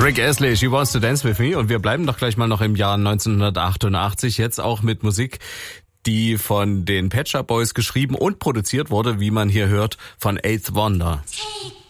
Rick Astley, She Wants to Dance With Me. Und wir bleiben doch gleich mal noch im Jahr 1988, jetzt auch mit Musik, die von den Pet Shop Boys geschrieben und produziert wurde, wie man hier hört, von Eighth Wonder. Take